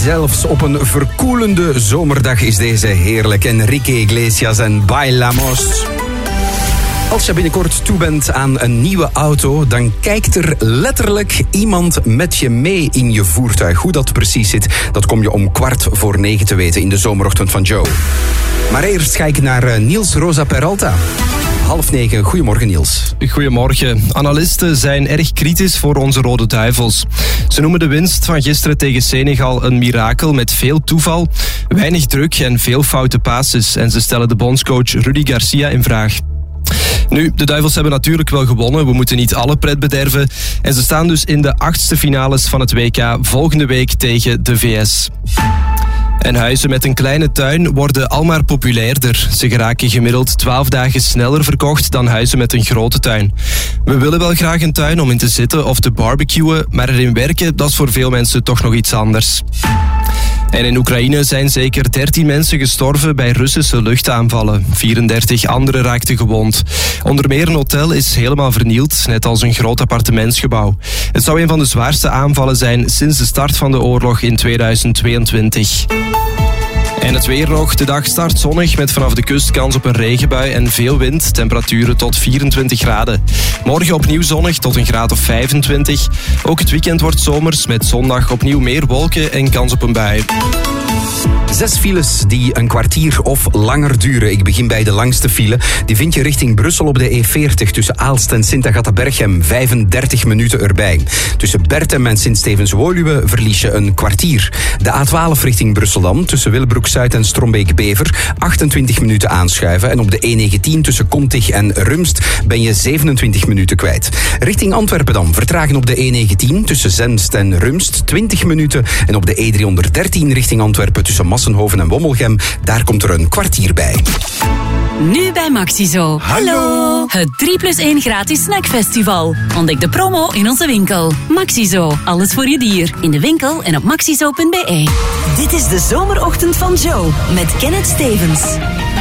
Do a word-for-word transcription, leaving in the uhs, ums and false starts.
Zelfs op een verkoelende zomerdag is deze heerlijk. Enrique Iglesias en Bailamos. Als je binnenkort toe bent aan een nieuwe auto, dan kijkt er letterlijk iemand met je mee in je voertuig. Hoe dat precies zit, dat kom je om kwart voor negen te weten in de zomerochtend van Joe. Maar eerst ga ik naar Niels Rosa Peralta. Half negen. Goedemorgen, Niels. Goedemorgen. Analisten zijn erg kritisch voor onze Rode Duivels. Ze noemen de winst van gisteren tegen Senegal een mirakel met veel toeval, weinig druk en veel foute passes. En ze stellen de bondscoach Rudy Garcia in vraag. Nu, de Duivels hebben natuurlijk wel gewonnen. We moeten niet alle pret bederven. En ze staan dus in de achtste finales van het W K volgende week tegen de V S. En huizen met een kleine tuin worden almaar populairder. Ze geraken gemiddeld twaalf dagen sneller verkocht dan huizen met een grote tuin. We willen wel graag een tuin om in te zitten of te barbecuen, maar erin werken, dat is voor veel mensen toch nog iets anders. En in Oekraïne zijn zeker dertien mensen gestorven bij Russische luchtaanvallen. vierendertig anderen raakten gewond. Onder meer een hotel is helemaal vernield, net als een groot appartementsgebouw. Het zou een van de zwaarste aanvallen zijn sinds de start van de oorlog in tweeduizend tweeëntwintig. En het weer nog. De dag start zonnig met vanaf de kust kans op een regenbui en veel wind. Temperaturen tot vierentwintig graden. Morgen opnieuw zonnig tot een graad of vijfentwintig. Ook het weekend wordt zomers met zondag opnieuw meer wolken en kans op een bui. Zes files die een kwartier of langer duren. Ik begin bij de langste file. Die vind je richting Brussel op de E veertig tussen Aalst en Sint-Agatha-Berchem. vijfendertig minuten erbij. Tussen Berchem en Sint-Stevens-Woluwe verlies je een kwartier. De A twaalf richting Brussel dan, tussen Willebroek-Zuid en Strombeek-Bever. achtentwintig minuten aanschuiven. En op de E negentien tussen Kontig en Rumst ben je zevenentwintig minuten kwijt. Richting Antwerpen dan. Vertragen op de E negentien tussen Zenst en Rumst. twintig minuten. En op de E driehonderddertien richting Antwerpen tussen Massenhoven en Wommelgem. Daar komt er een kwartier bij. Nu bij Maxizo. Hallo! Het drie plus één gratis snackfestival. Ontdek de promo in onze winkel. Maxizo. Alles voor je dier. In de winkel en op maxizo punt be. Dit is de zomerochtend van Joe met Kenneth Stevens.